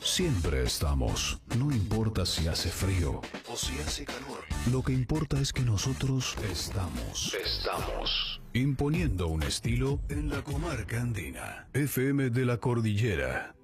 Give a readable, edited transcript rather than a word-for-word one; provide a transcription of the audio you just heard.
Siempre estamos, no importa si hace frío o si hace calor. Lo que importa es que nosotros estamos imponiendo un estilo en la comarca andina. FM de la Cordillera